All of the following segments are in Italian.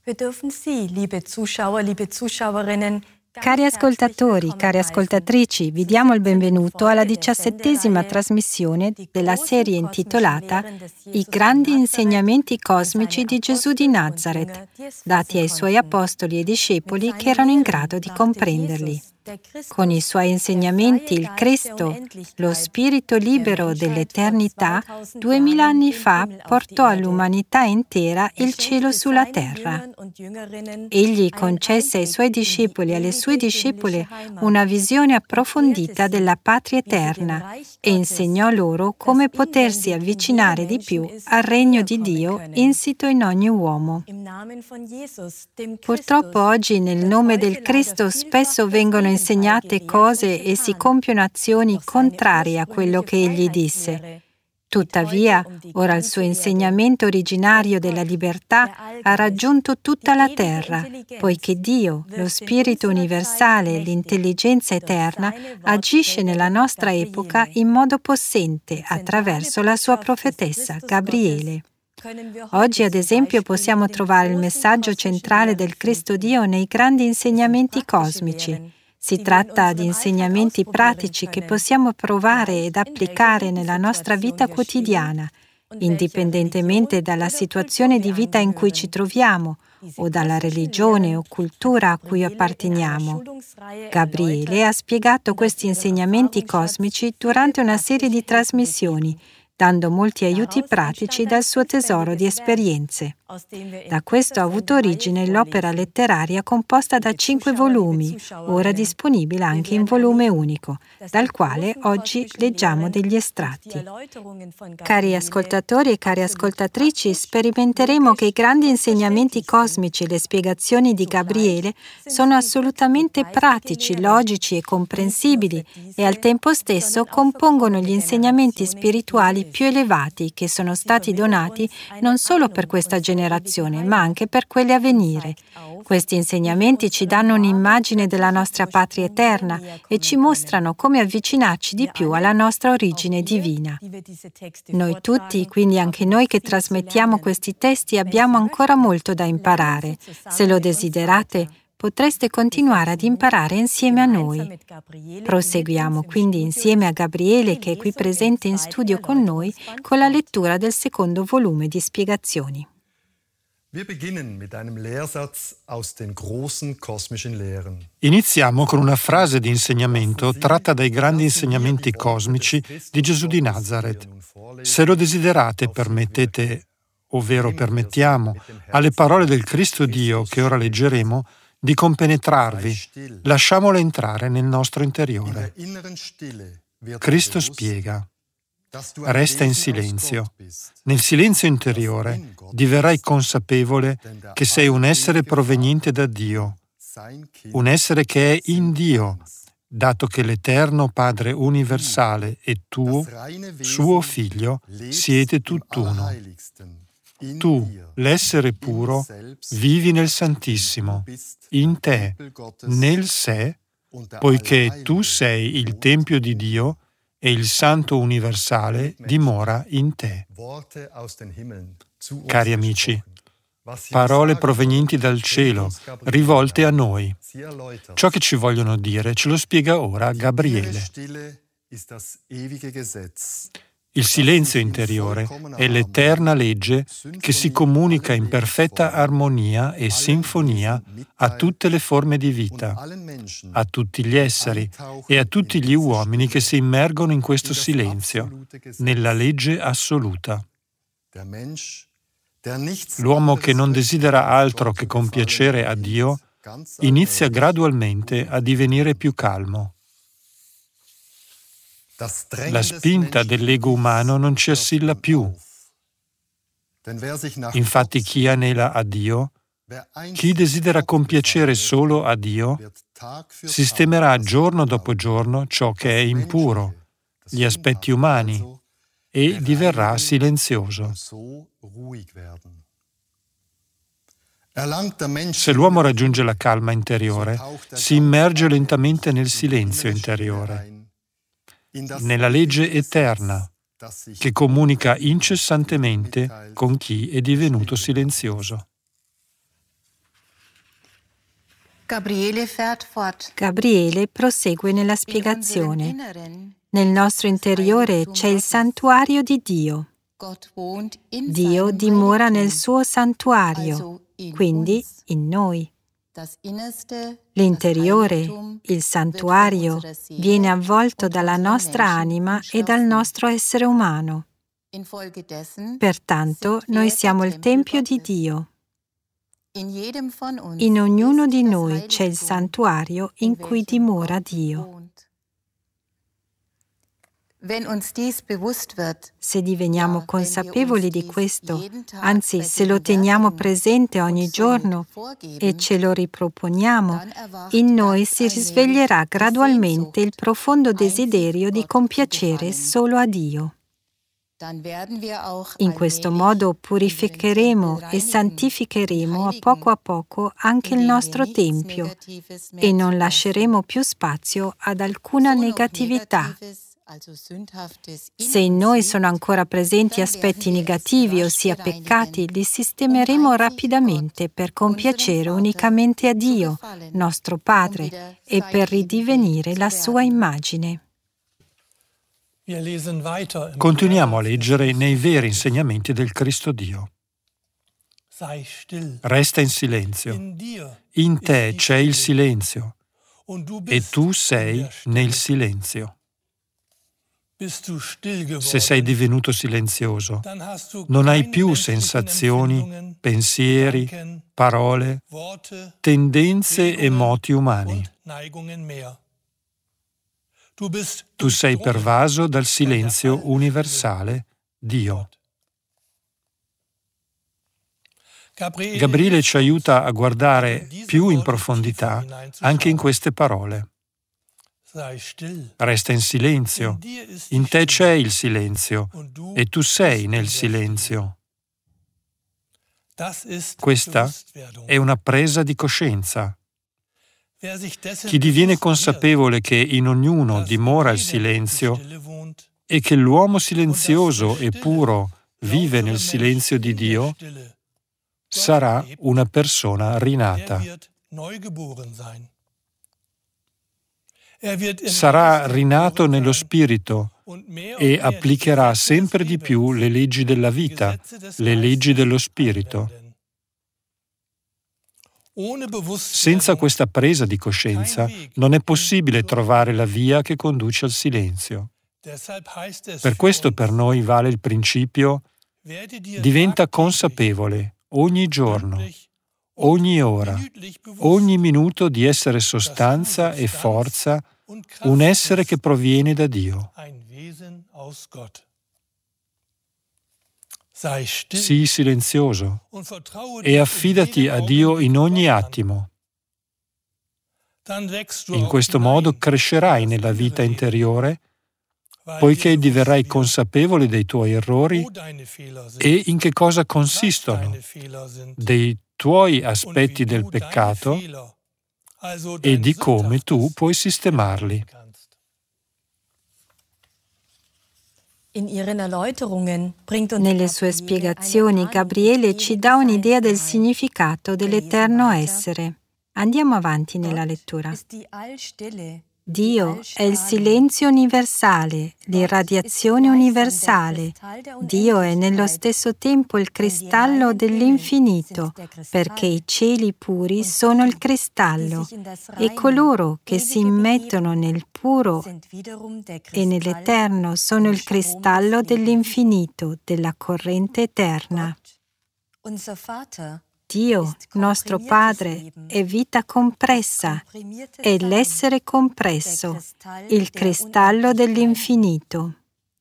Wir dürfen Sie, liebe Zuschauer, liebe Zuschauerinnen, Cari ascoltatori, cari ascoltatrici, vi diamo il benvenuto alla 17ª trasmissione della serie intitolata I grandi insegnamenti cosmici di Gesù di Nazareth, dati ai suoi apostoli e discepoli che erano in grado di comprenderli. Con i suoi insegnamenti il Cristo, lo spirito libero dell'eternità, 2000 anni fa portò all'umanità intera il cielo sulla terra. Egli concesse ai suoi discepoli e alle sue discepole una visione approfondita della patria eterna e insegnò loro come potersi avvicinare di più al regno di Dio insito in ogni uomo. Purtroppo oggi nel nome del Cristo spesso vengono insegnate cose e si compiono azioni contrarie a quello che egli disse. Tuttavia, ora il suo insegnamento originario della libertà ha raggiunto tutta la terra, poiché Dio, lo Spirito universale e l'intelligenza eterna, agisce nella nostra epoca in modo possente attraverso la sua profetessa Gabriele. Oggi, ad esempio, possiamo trovare il messaggio centrale del Cristo Dio nei grandi insegnamenti cosmici. Si tratta di insegnamenti pratici che possiamo provare ed applicare nella nostra vita quotidiana, indipendentemente dalla situazione di vita in cui ci troviamo o dalla religione o cultura a cui apparteniamo. Gabriele ha spiegato questi insegnamenti cosmici durante una serie di trasmissioni, dando molti aiuti pratici dal suo tesoro di esperienze. Da questo ha avuto origine l'opera letteraria composta da 5 volumi, ora disponibile anche in volume unico, dal quale oggi leggiamo degli estratti. Cari ascoltatori e cari ascoltatrici, sperimenteremo che i grandi insegnamenti cosmici e le spiegazioni di Gabriele sono assolutamente pratici, logici e comprensibili e al tempo stesso compongono gli insegnamenti spirituali più elevati che sono stati donati non solo per questa generazione, ma anche per quelle a venire. Questi insegnamenti ci danno un'immagine della nostra patria eterna e ci mostrano come avvicinarci di più alla nostra origine divina. Noi tutti, quindi anche noi che trasmettiamo questi testi, abbiamo ancora molto da imparare. Se lo desiderate, potreste continuare ad imparare insieme a noi. Proseguiamo quindi insieme a Gabriele, che è qui presente in studio con noi, con la lettura del secondo volume di spiegazioni. Iniziamo con una frase di insegnamento tratta dai grandi insegnamenti cosmici di Gesù di Nazareth. Se lo desiderate, permettete, ovvero permettiamo, alle parole del Cristo Dio che ora leggeremo, di compenetrarvi. Lasciamole entrare nel nostro interiore. Cristo spiega. Resta in silenzio. Nel silenzio interiore diverrai consapevole che sei un essere proveniente da Dio, un essere che è in Dio, dato che l'Eterno Padre universale e tuo, suo Figlio, siete tutt'uno. Tu, l'essere puro, vivi nel Santissimo, in te, nel sé, poiché tu sei il Tempio di Dio, e il Santo universale dimora in te. Cari amici, parole provenienti dal cielo, rivolte a noi. Ciò che ci vogliono dire ce lo spiega ora Gabriele. Il silenzio interiore è l'eterna legge che si comunica in perfetta armonia e sinfonia a tutte le forme di vita, a tutti gli esseri e a tutti gli uomini che si immergono in questo silenzio, nella legge assoluta. L'uomo che non desidera altro che compiacere a Dio inizia gradualmente a divenire più calmo. La spinta dell'ego umano non ci assilla più. Infatti chi anela a Dio, chi desidera compiacere solo a Dio, sistemerà giorno dopo giorno ciò che è impuro, gli aspetti umani, e diverrà silenzioso. Se l'uomo raggiunge la calma interiore, si immerge lentamente nel silenzio interiore, nella legge eterna, che comunica incessantemente con chi è divenuto silenzioso. Gabriele prosegue nella spiegazione. Nel nostro interiore c'è il santuario di Dio. Dio dimora nel suo santuario, quindi in noi. L'interiore, il santuario, viene avvolto dalla nostra anima e dal nostro essere umano. Pertanto, noi siamo il Tempio di Dio. In ognuno di noi c'è il santuario in cui dimora Dio. Se diveniamo consapevoli di questo, anzi se lo teniamo presente ogni giorno e ce lo riproponiamo, in noi si risveglierà gradualmente il profondo desiderio di compiacere solo a Dio. In questo modo purificheremo e santificheremo a poco anche il nostro Tempio e non lasceremo più spazio ad alcuna negatività. Se in noi sono ancora presenti aspetti negativi, ossia peccati, li sistemeremo rapidamente per compiacere unicamente a Dio, nostro Padre, e per ridivenire la sua immagine. Continuiamo a leggere nei veri insegnamenti del Cristo Dio. Resta in silenzio. In te c'è il silenzio e tu sei nel silenzio. Se sei divenuto silenzioso, non hai più sensazioni, pensieri, parole, tendenze e moti umani. Tu sei pervaso dal silenzio universale, Dio. Gabriele ci aiuta a guardare più in profondità anche in queste parole. Resta in silenzio. In te c'è il silenzio e tu sei nel silenzio. Questa è una presa di coscienza. Chi diviene consapevole che in ognuno dimora il silenzio e che l'uomo silenzioso e puro vive nel silenzio di Dio, sarà una persona rinata. Sarà rinato nello spirito e applicherà sempre di più le leggi della vita, le leggi dello spirito. Senza questa presa di coscienza non è possibile trovare la via che conduce al silenzio. Per questo per noi vale il principio: diventa consapevole ogni giorno, ogni ora, ogni minuto di essere sostanza e forza, un essere che proviene da Dio. Sii silenzioso e affidati a Dio in ogni attimo. In questo modo crescerai nella vita interiore, poiché diverrai consapevole dei tuoi errori e in che cosa consistono, dei tuoi aspetti del peccato e di come tu puoi sistemarli. Nelle sue spiegazioni, Gabriele ci dà un'idea del significato dell'eterno essere. Andiamo avanti nella lettura. Dio è il silenzio universale, l'irradiazione universale. Dio è nello stesso tempo il cristallo dell'infinito, perché i cieli puri sono il cristallo e coloro che si immettono nel puro e nell'eterno sono il cristallo dell'infinito, della corrente eterna. Dio, nostro Padre, è vita compressa, è l'essere compresso, il cristallo dell'infinito.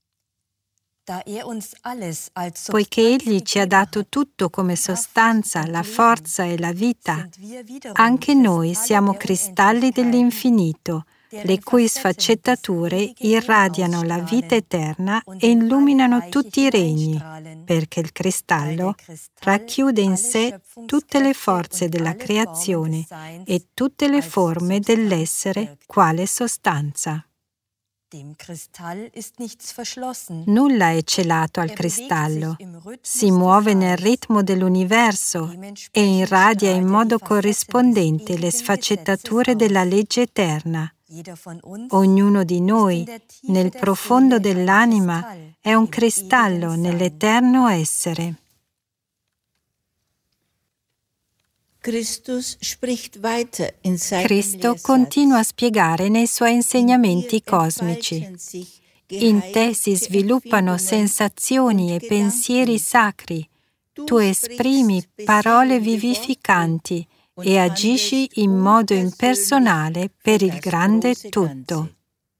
Poiché Egli ci ha dato tutto come sostanza, la forza e la vita, anche noi siamo cristalli dell'infinito, le cui sfaccettature irradiano la vita eterna e illuminano tutti i regni, perché il cristallo racchiude in sé tutte le forze della creazione e tutte le forme dell'essere quale sostanza. Nulla è celato al cristallo. Si muove nel ritmo dell'universo e irradia in modo corrispondente le sfaccettature della legge eterna. Ognuno di noi, nel profondo dell'anima, è un cristallo nell'eterno essere. Cristo continua a spiegare nei suoi insegnamenti cosmici. In te si sviluppano sensazioni e pensieri sacri. Tu esprimi parole vivificanti e agisci in modo impersonale per il grande tutto.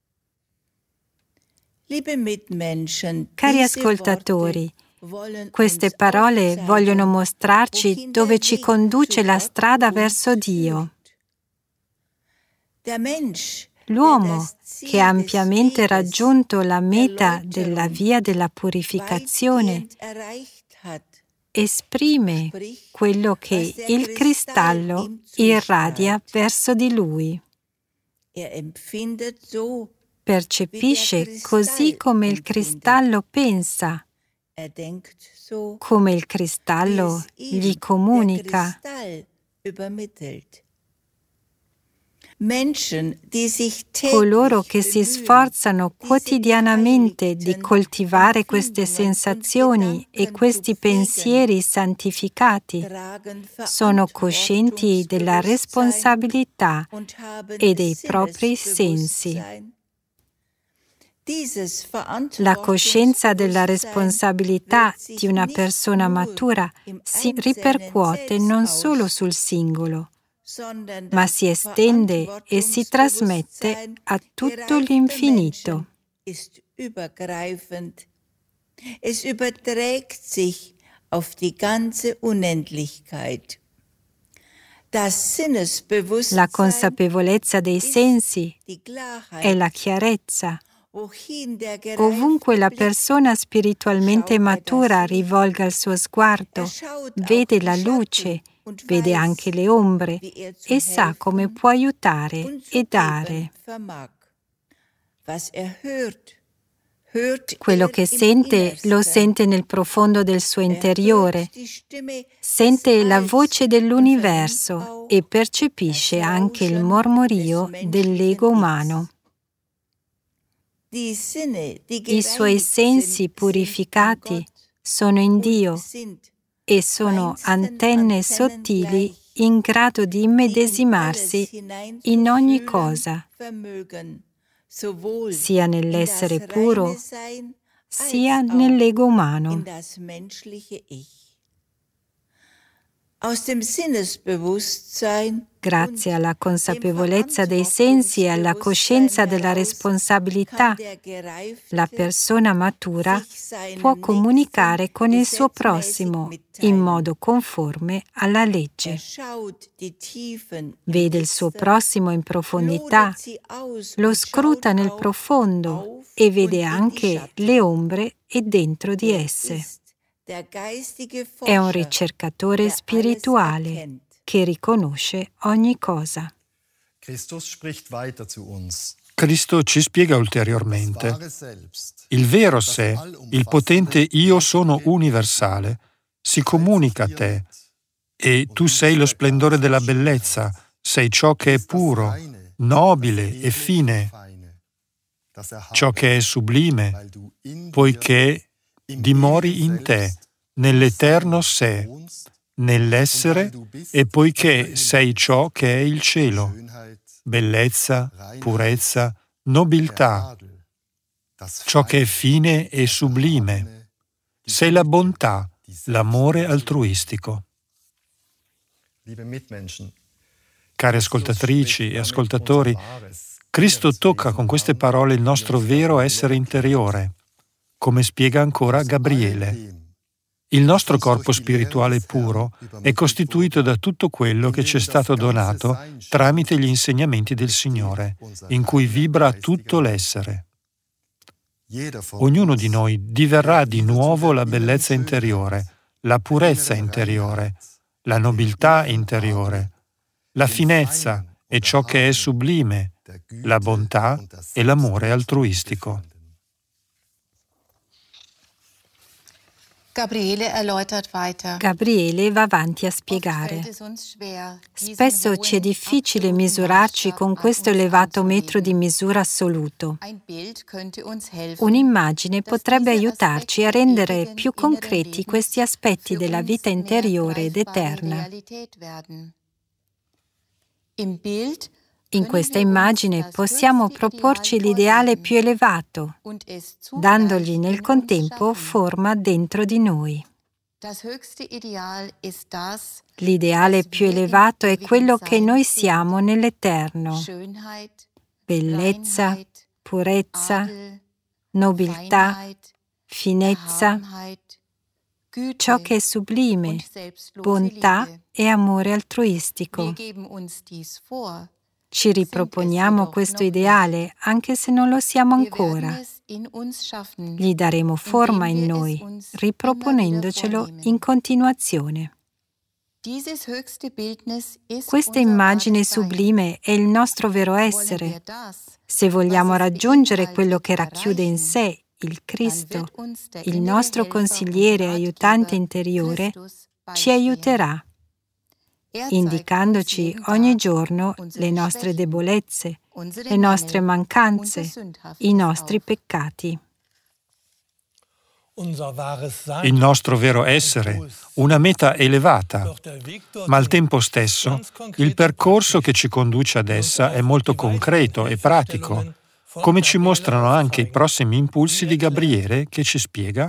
Cari ascoltatori, queste parole vogliono mostrarci dove ci conduce la strada verso Dio. L'uomo, che ha ampiamente raggiunto la meta della via della purificazione, esprime quello che il cristallo irradia verso di lui. Percepisce così come il cristallo pensa, come il cristallo gli comunica. Coloro che si sforzano quotidianamente di coltivare queste sensazioni e questi pensieri santificati sono coscienti della responsabilità e dei propri sensi. La coscienza della responsabilità di una persona matura si ripercuote non solo sul singolo, ma si estende e si trasmette a tutto l'infinito. Es überträgt sich auf die ganze Unendlichkeit. La consapevolezza dei sensi è la chiarezza. Ovunque la persona spiritualmente matura rivolga il suo sguardo, vede la luce, vede anche le ombre e sa come può aiutare e dare. Quello che sente lo sente nel profondo del suo interiore, sente la voce dell'universo e percepisce anche il mormorio dell'ego umano. I suoi sensi purificati sono in Dio e sono antenne sottili in grado di immedesimarsi in ogni cosa, sia nell'essere puro, sia nell'ego umano. Grazie alla consapevolezza dei sensi e alla coscienza della responsabilità, la persona matura può comunicare con il suo prossimo in modo conforme alla legge. Vede il suo prossimo in profondità, lo scruta nel profondo e vede anche le ombre e dentro di esse. È un ricercatore spirituale che riconosce ogni cosa. Cristo ci spiega ulteriormente. Il vero sé, il potente io sono universale, si comunica a te e tu sei lo splendore della bellezza, sei ciò che è puro, nobile e fine, ciò che è sublime, poiché dimori in te, nell'eterno sé, nell'essere e poiché sei ciò che è il cielo, bellezza, purezza, nobiltà, ciò che è fine e sublime, sei la bontà, l'amore altruistico. Cari ascoltatrici e ascoltatori, Cristo tocca con queste parole il nostro vero essere interiore, come spiega ancora Gabriele. Il nostro corpo spirituale puro è costituito da tutto quello che ci è stato donato tramite gli insegnamenti del Signore, in cui vibra tutto l'essere. Ognuno di noi diverrà di nuovo la bellezza interiore, la purezza interiore, la nobiltà interiore, la finezza e ciò che è sublime, la bontà e l'amore altruistico. Gabriele va avanti a spiegare. Spesso ci è difficile misurarci con questo elevato metro di misura assoluto. Un'immagine potrebbe aiutarci a rendere più concreti questi aspetti della vita interiore ed eterna. In questa immagine possiamo proporci l'ideale più elevato, dandogli nel contempo forma dentro di noi. L'ideale più elevato è quello che noi siamo nell'eterno: bellezza, purezza, nobiltà, finezza, ciò che è sublime, bontà e amore altruistico. Ci riproponiamo questo ideale anche se non lo siamo ancora. Gli daremo forma in noi, riproponendocelo in continuazione. Questa immagine sublime è il nostro vero essere. Se vogliamo raggiungere quello che racchiude in sé il Cristo, il nostro consigliere e aiutante interiore, ci aiuterà, indicandoci ogni giorno le nostre debolezze, le nostre mancanze, i nostri peccati. Il nostro vero essere, una meta elevata, ma al tempo stesso il percorso che ci conduce ad essa è molto concreto e pratico, come ci mostrano anche i prossimi impulsi di Gabriele, che ci spiega: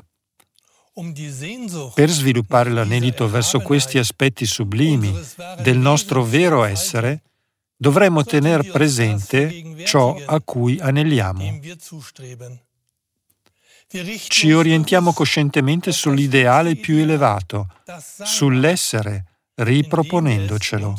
per sviluppare l'anelito verso questi aspetti sublimi del nostro vero essere, dovremmo tener presente ciò a cui aneliamo. Ci orientiamo coscientemente sull'ideale più elevato, sull'essere, riproponendocelo.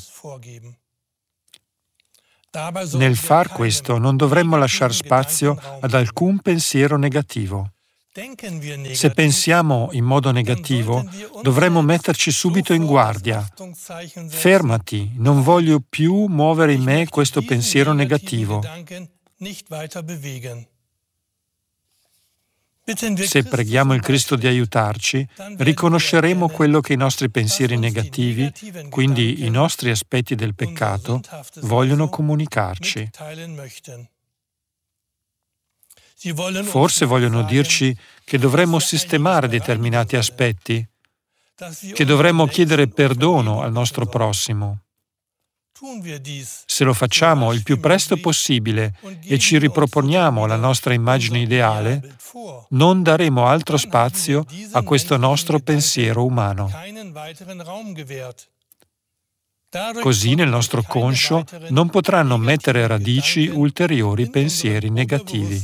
Nel far questo non dovremmo lasciare spazio ad alcun pensiero negativo. Se pensiamo in modo negativo, dovremmo metterci subito in guardia. Fermati, non voglio più muovere in me questo pensiero negativo. Se preghiamo il Cristo di aiutarci, riconosceremo quello che i nostri pensieri negativi, quindi i nostri aspetti del peccato, vogliono comunicarci. Forse vogliono dirci che dovremmo sistemare determinati aspetti, che dovremmo chiedere perdono al nostro prossimo. Se lo facciamo il più presto possibile e ci riproponiamo la nostra immagine ideale, non daremo altro spazio a questo nostro pensiero umano. Così nel nostro conscio non potranno mettere radici ulteriori pensieri negativi.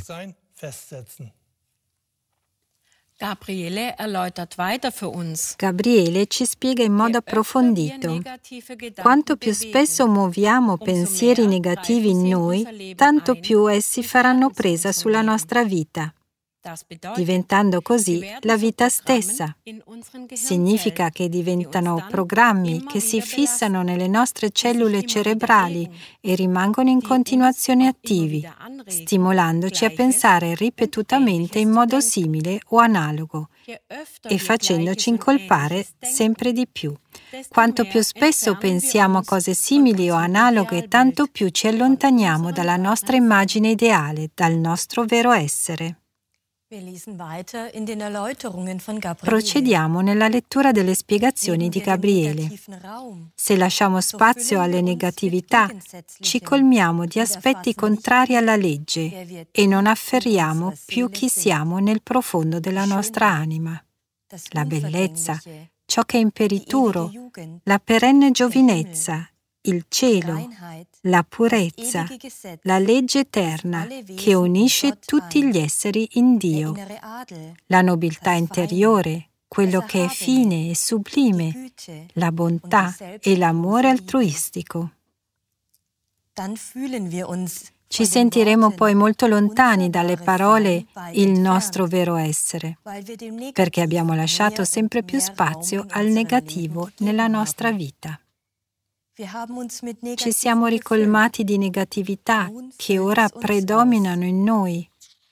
Gabriele ci spiega in modo approfondito: quanto più spesso muoviamo pensieri negativi in noi, tanto più essi faranno presa sulla nostra vita, diventando così la vita stessa. Significa che diventano programmi che si fissano nelle nostre cellule cerebrali e rimangono in continuazione attivi, stimolandoci a pensare ripetutamente in modo simile o analogo e facendoci incolpare sempre di più. Quanto più spesso pensiamo a cose simili o analoghe, tanto più ci allontaniamo dalla nostra immagine ideale, dal nostro vero essere. Procediamo nella lettura delle spiegazioni di Gabriele. Se lasciamo spazio alle negatività, ci colmiamo di aspetti contrari alla legge e non afferriamo più chi siamo nel profondo della nostra anima. La bellezza, ciò che è imperituro, la perenne giovinezza, il cielo, la purezza, la legge eterna che unisce tutti gli esseri in Dio, la nobiltà interiore, quello che è fine e sublime, la bontà e l'amore altruistico. Ci sentiremo poi molto lontani dalle parole «il nostro vero essere», perché abbiamo lasciato sempre più spazio al negativo nella nostra vita. Ci siamo ricolmati di negatività che ora predominano in noi.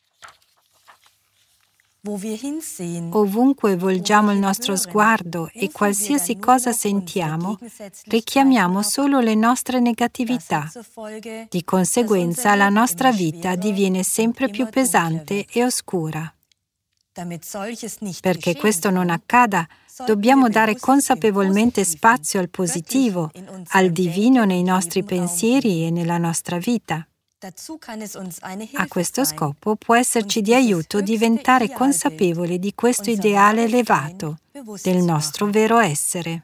Ovunque volgiamo il nostro sguardo e qualsiasi cosa sentiamo, richiamiamo solo le nostre negatività. Di conseguenza, la nostra vita diviene sempre più pesante e oscura. Perché questo non accada, dobbiamo dare consapevolmente spazio al positivo, al divino nei nostri pensieri e nella nostra vita. A questo scopo può esserci di aiuto diventare consapevoli di questo ideale elevato, del nostro vero essere.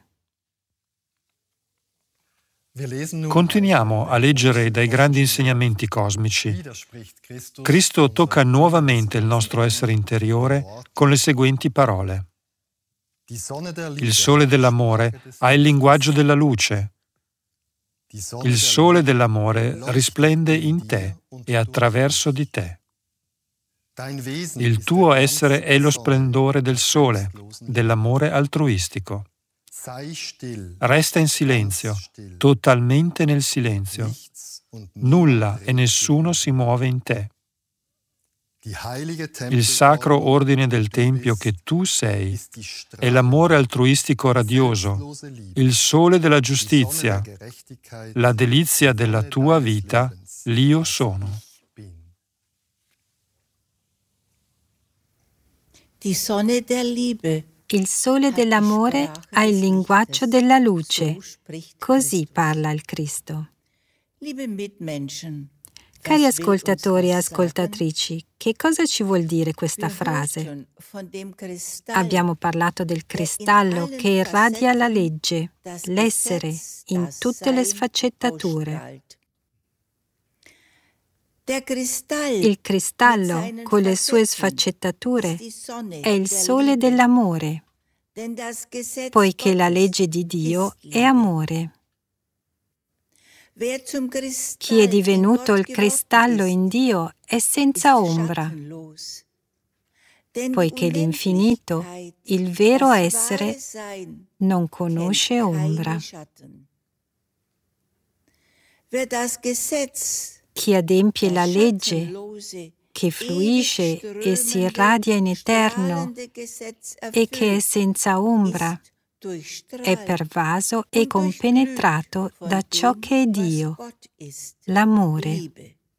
Continuiamo a leggere dai grandi insegnamenti cosmici. Cristo tocca nuovamente il nostro essere interiore con le seguenti parole. Il sole dell'amore ha il linguaggio della luce. Il sole dell'amore risplende in te e attraverso di te. Il tuo essere è lo splendore del sole, dell'amore altruistico. Resta in silenzio, totalmente nel silenzio. Nulla e nessuno si muove in te. Il sacro ordine del Tempio che tu sei è l'amore altruistico radioso, il sole della giustizia, la delizia della tua vita, l'Io sono. Il sole dell'amore ha il linguaggio della luce. Così parla il Cristo. Cari ascoltatori e ascoltatrici, che cosa ci vuol dire questa frase? Abbiamo parlato del cristallo che irradia la legge, l'essere, in tutte le sfaccettature. Il cristallo, con le sue sfaccettature, è il sole dell'amore, poiché la legge di Dio è amore. Chi è divenuto il cristallo in Dio è senza ombra, poiché l'infinito, il vero essere, non conosce ombra. Chi adempie la legge, che fluisce e si irradia in eterno e che è senza ombra, è pervaso e compenetrato da ciò che è Dio, l'amore.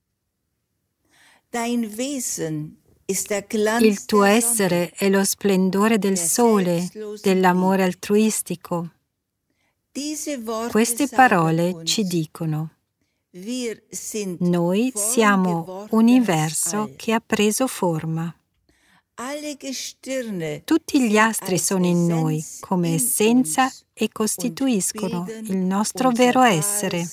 Il tuo essere è lo splendore del sole, dell'amore altruistico. Queste parole ci dicono: noi siamo universo che ha preso forma. Tutti gli astri sono in noi come essenza e costituiscono il nostro vero essere.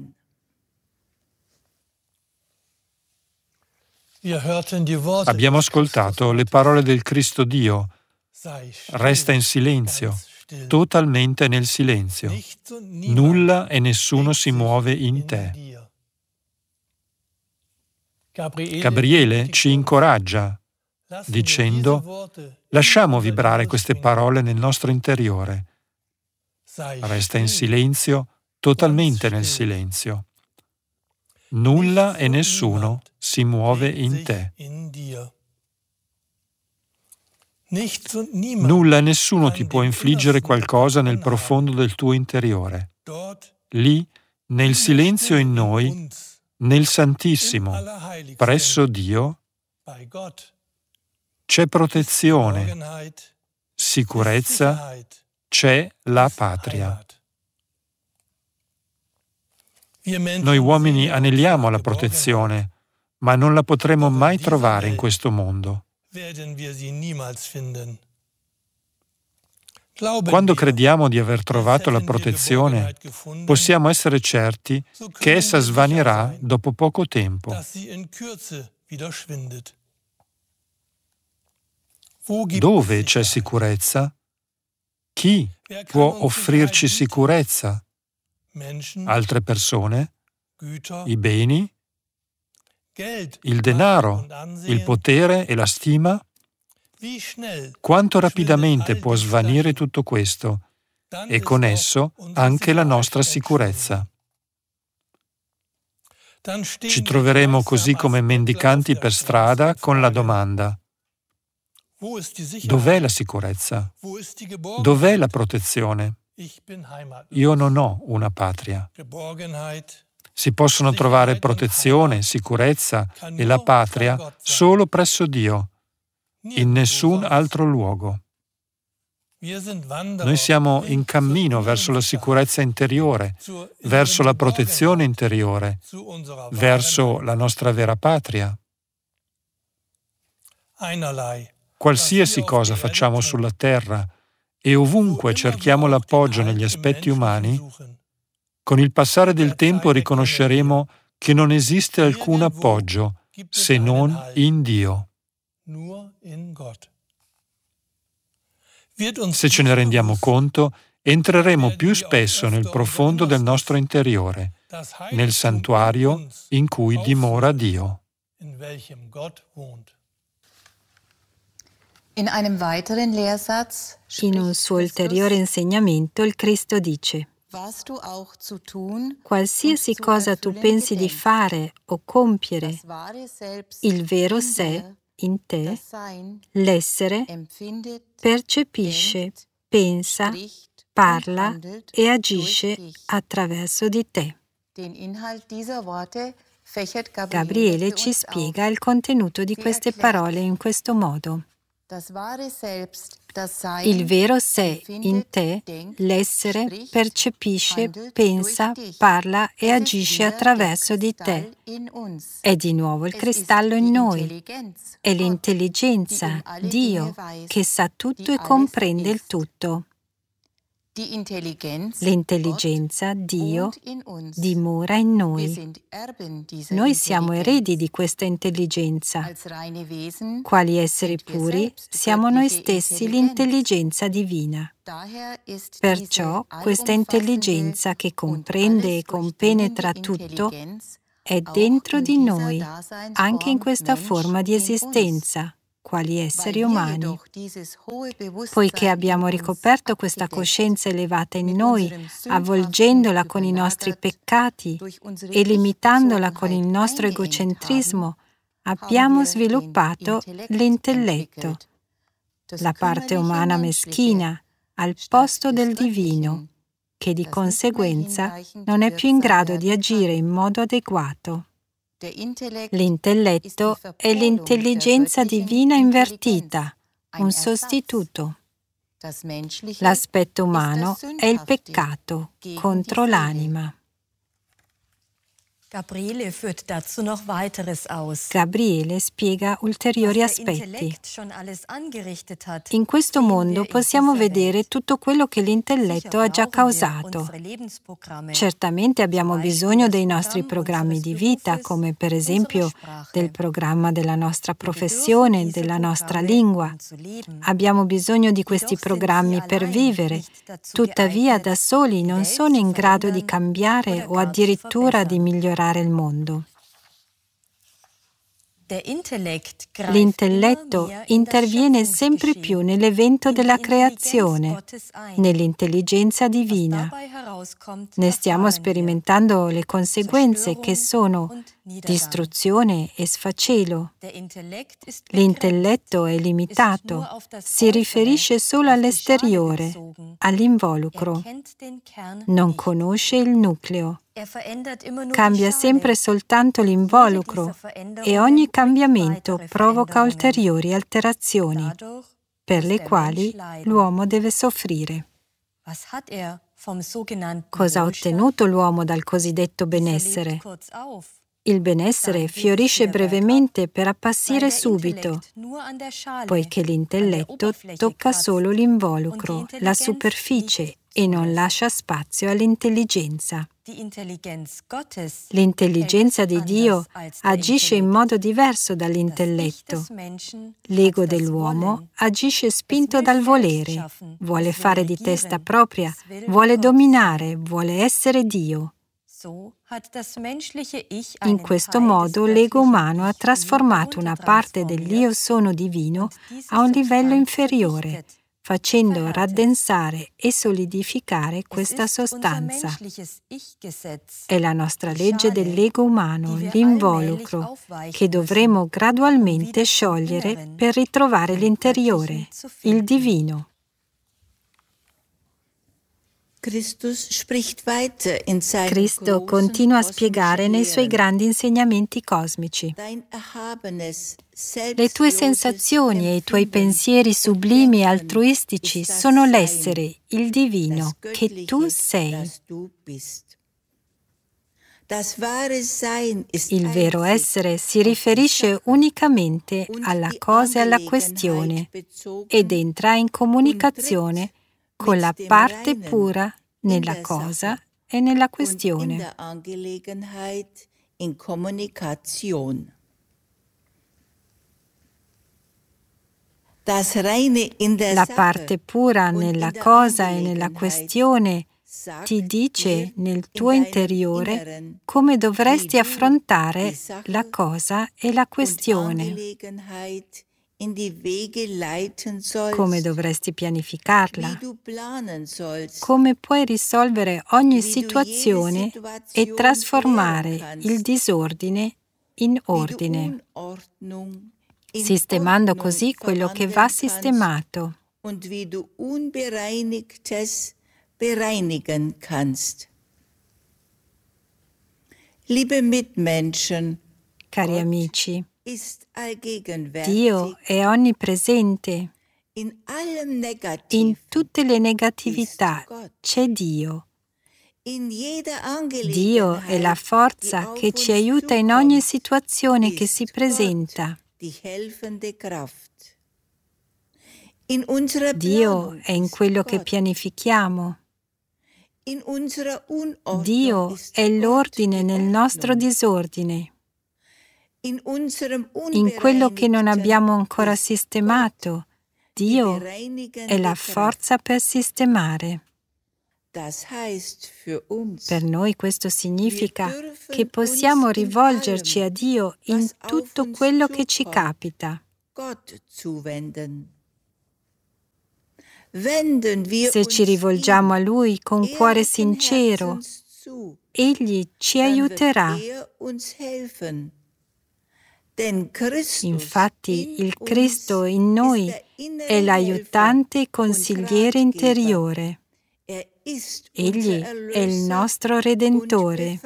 Abbiamo ascoltato le parole del Cristo Dio. Resta in silenzio, totalmente nel silenzio. Nulla e nessuno si muove in te. Gabriele ci incoraggia dicendo: lasciamo vibrare queste parole nel nostro interiore. Resta in silenzio, totalmente nel silenzio. Nulla e nessuno si muove in te. Nulla e nessuno ti può infliggere qualcosa nel profondo del tuo interiore. Lì, nel silenzio in noi, nel Santissimo, presso Dio, c'è protezione, sicurezza, c'è la patria. Noi uomini aneliamo la protezione, ma non la potremo mai trovare in questo mondo. Quando crediamo di aver trovato la protezione, possiamo essere certi che essa svanirà dopo poco tempo. Dove c'è sicurezza? Chi può offrirci sicurezza? Altre persone? I beni? Il denaro? Il potere e la stima? Quanto rapidamente può svanire tutto questo e con esso anche la nostra sicurezza. Ci troveremo così come mendicanti per strada con la domanda: dov'è la sicurezza? Dov'è la protezione? Io non ho una patria. Si possono trovare protezione, sicurezza e la patria solo presso Dio, in nessun altro luogo. Noi siamo in cammino verso la sicurezza interiore, verso la protezione interiore, verso la nostra vera patria. Qualsiasi cosa facciamo sulla terra e ovunque cerchiamo l'appoggio negli aspetti umani, con il passare del tempo riconosceremo che non esiste alcun appoggio se non in Dio. Se ce ne rendiamo conto, entreremo più spesso nel profondo del nostro interiore, nel santuario in cui dimora Dio. In un suo ulteriore insegnamento il Cristo dice: qualsiasi cosa tu pensi di fare o compiere, il vero sé in te, l'essere, percepisce, pensa, parla e agisce attraverso di te. Gabriele ci spiega il contenuto di queste parole in questo modo. Il vero sé in te, l'essere, percepisce, pensa, parla e agisce attraverso di te. È di nuovo il cristallo in noi. È l'intelligenza, Dio, che sa tutto e comprende il tutto. L'intelligenza, Dio, dimora in noi. Noi siamo eredi di questa intelligenza. Quali esseri puri, siamo noi stessi l'intelligenza divina. Perciò questa intelligenza che comprende e compenetra tutto è dentro di noi, anche in questa forma di esistenza, quali esseri umani. Poiché abbiamo ricoperto questa coscienza elevata in noi, avvolgendola con i nostri peccati e limitandola con il nostro egocentrismo, abbiamo sviluppato l'intelletto, la parte umana meschina, al posto del divino, che di conseguenza non è più in grado di agire in modo adeguato. L'intelletto è l'intelligenza divina invertita, un sostituto. L'aspetto umano è il peccato contro l'anima. Gabriele führt dazu noch weiteres aus. Gabriele spiega ulteriori aspetti. In questo mondo possiamo vedere tutto quello che l'intelletto ha già causato. Certamente abbiamo bisogno dei nostri programmi di vita, come per esempio del programma della nostra professione, della nostra lingua. Abbiamo bisogno di questi programmi per vivere. Tuttavia, da soli non sono in grado di cambiare o addirittura di migliorare il mondo. L'intelletto interviene sempre più nell'evento della creazione, nell'intelligenza divina. Ne stiamo sperimentando le conseguenze che sono distruzione e sfacelo. L'intelletto è limitato, si riferisce solo all'esteriore, all'involucro. Non conosce il nucleo. Cambia sempre soltanto l'involucro e ogni cambiamento provoca ulteriori alterazioni, per le quali l'uomo deve soffrire. Cosa ha ottenuto l'uomo dal cosiddetto benessere? Il benessere fiorisce brevemente per appassire subito, poiché l'intelletto tocca solo l'involucro, la superficie, e non lascia spazio all'intelligenza. L'intelligenza di Dio agisce in modo diverso dall'intelletto. L'ego dell'uomo agisce spinto dal volere, vuole fare di testa propria, vuole dominare, vuole essere Dio. In questo modo l'ego umano ha trasformato una parte dell'io sono divino a un livello inferiore, facendo raddensare e solidificare questa sostanza. È la nostra legge dell'ego umano, l'involucro, che dovremo gradualmente sciogliere per ritrovare l'interiore, il divino. Cristo continua a spiegare nei suoi grandi insegnamenti cosmici. Le tue sensazioni e i tuoi pensieri sublimi e altruistici sono l'essere, il divino, che tu sei. Il vero essere si riferisce unicamente alla cosa e alla questione ed entra in comunicazione con la parte pura nella cosa e nella questione. La parte pura nella cosa e nella questione ti dice nel tuo interiore come dovresti affrontare la cosa e la questione, come dovresti pianificarla, come puoi risolvere ogni situazione e trasformare il disordine in ordine, sistemando così quello che va sistemato. Cari amici, Dio è onnipresente. In tutte le negatività c'è Dio. Dio è la forza che ci aiuta in ogni situazione che si presenta. Dio è in quello che pianifichiamo. Dio è l'ordine nel nostro disordine. In quello che non abbiamo ancora sistemato, Dio è la forza per sistemare. Per noi questo significa che possiamo rivolgerci a Dio in tutto quello che ci capita. Se ci rivolgiamo a Lui con cuore sincero, Egli ci aiuterà. Infatti, il Cristo in noi è l'aiutante e consigliere interiore. Egli è il nostro Redentore.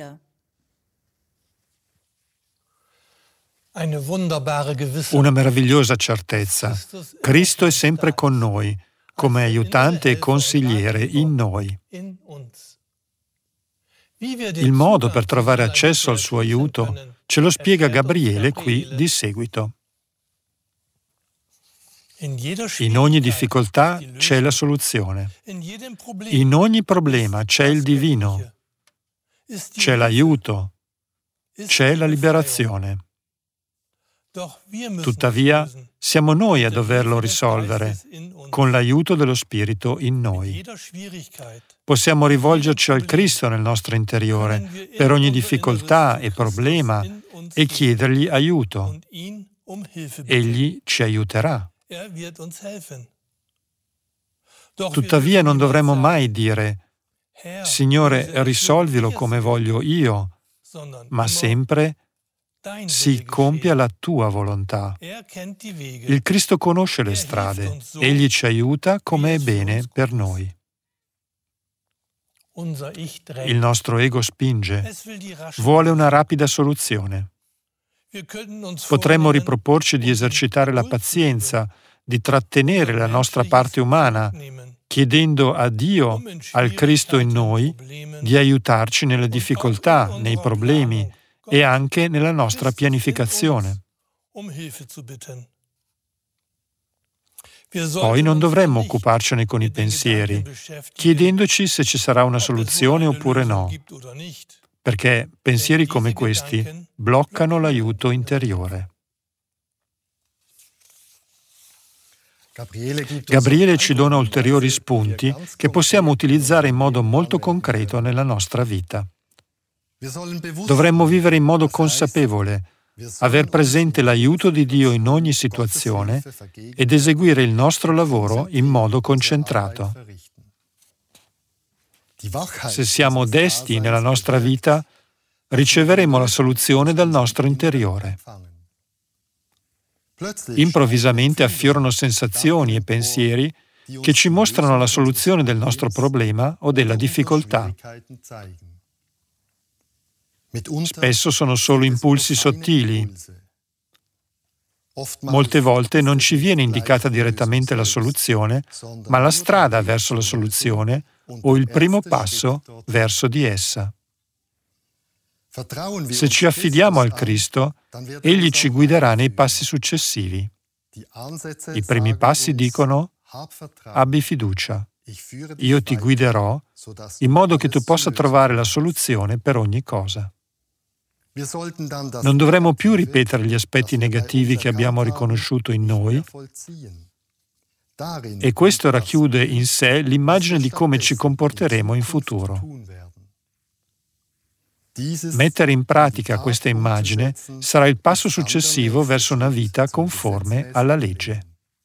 Una meravigliosa certezza. Cristo è sempre con noi, come aiutante e consigliere in noi. Il modo per trovare accesso al suo aiuto ce lo spiega Gabriele qui di seguito. In ogni difficoltà c'è la soluzione. In ogni problema c'è il divino. C'è l'aiuto. C'è la liberazione. Tuttavia, siamo noi a doverlo risolvere, con l'aiuto dello Spirito in noi. Possiamo rivolgerci al Cristo nel nostro interiore per ogni difficoltà e problema e chiedergli aiuto. Egli ci aiuterà. Tuttavia non dovremmo mai dire, Signore, risolvilo come voglio io, ma sempre si compia la tua volontà. Il Cristo conosce le strade, egli ci aiuta come è bene per noi. Il nostro ego spinge, vuole una rapida soluzione. Potremmo riproporci di esercitare la pazienza, di trattenere la nostra parte umana, chiedendo a Dio, al Cristo in noi, di aiutarci nelle difficoltà, nei problemi e anche nella nostra pianificazione. Poi non dovremmo occuparcene con i pensieri, chiedendoci se ci sarà una soluzione oppure no, perché pensieri come questi bloccano l'aiuto interiore. Gabriele ci dona ulteriori spunti che possiamo utilizzare in modo molto concreto nella nostra vita. Dovremmo vivere in modo consapevole, aver presente l'aiuto di Dio in ogni situazione ed eseguire il nostro lavoro in modo concentrato. Se siamo desti nella nostra vita, riceveremo la soluzione dal nostro interiore. Improvvisamente affiorano sensazioni e pensieri che ci mostrano la soluzione del nostro problema o della difficoltà. Spesso sono solo impulsi sottili. Molte volte non ci viene indicata direttamente la soluzione, ma la strada verso la soluzione o il primo passo verso di essa. Se ci affidiamo al Cristo, Egli ci guiderà nei passi successivi. I primi passi dicono: abbi fiducia, io ti guiderò in modo che tu possa trovare la soluzione per ogni cosa. Non dovremo più ripetere gli aspetti negativi che abbiamo riconosciuto in noi, e questo racchiude in sé l'immagine di come ci comporteremo in futuro. Mettere in pratica questa immagine sarà il passo successivo verso una vita conforme alla legge.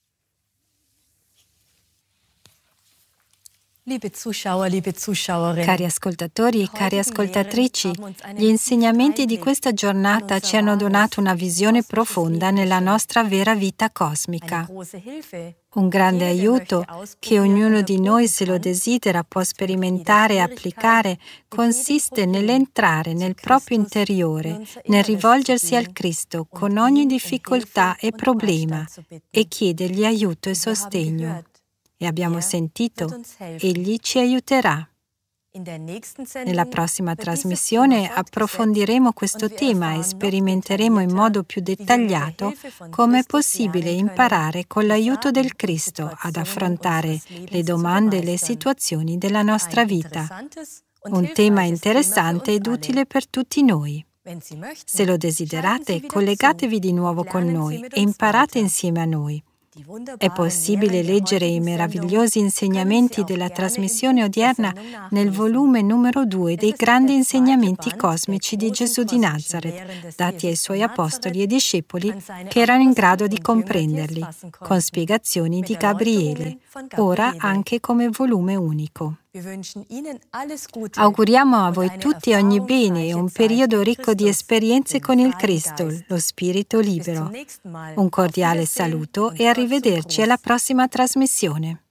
Cari ascoltatori e cari ascoltatrici, gli insegnamenti di questa giornata ci hanno donato una visione profonda nella nostra vera vita cosmica. Un grande aiuto che ognuno di noi, se lo desidera, può sperimentare e applicare, consiste nell'entrare nel proprio interiore, nel rivolgersi al Cristo con ogni difficoltà e problema e chiedergli aiuto e sostegno. E abbiamo sentito, Egli ci aiuterà. Nella prossima trasmissione approfondiremo questo tema e sperimenteremo in modo più dettagliato come è possibile imparare con l'aiuto del Cristo ad affrontare le domande e le situazioni della nostra vita. Un tema interessante ed utile per tutti noi. Se lo desiderate, collegatevi di nuovo con noi e imparate insieme a noi. È possibile leggere i meravigliosi insegnamenti della trasmissione odierna nel volume numero 2 dei grandi insegnamenti cosmici di Gesù di Nazaret, dati ai suoi apostoli e discepoli che erano in grado di comprenderli, con spiegazioni di Gabriele, ora anche come volume unico. Auguriamo a voi tutti ogni bene e un periodo ricco di esperienze con il Cristo, lo Spirito libero. Un cordiale saluto e arrivederci alla prossima trasmissione.